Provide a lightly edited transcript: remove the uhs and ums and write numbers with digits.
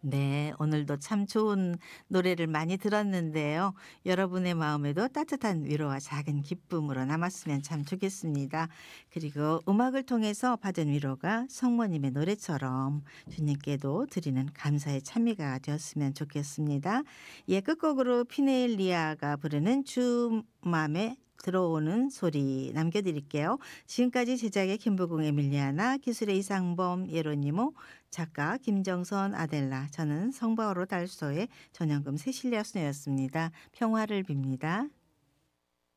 네, 오늘도 참 좋은 노래를 많이 들었는데요. 여러분의 마음에도 따뜻한 위로와 작은 기쁨으로 남았으면 참 좋겠습니다. 그리고 음악을 통해서 받은 위로가 성모님의 노래처럼 주님께도 드리는 감사의 찬미가 되었으면 좋겠습니다. 예, 끝곡으로 피네일리아가 부르는 주 맘에 들어오는 소리 남겨드릴게요. 지금까지 제작의 김부공 에밀리아나, 기술의 이상범 예로니모, 작가 김정선 아델라, 저는 성바오로 달소의 전영금 세실리아 수녀였습니다. 평화를 빕니다.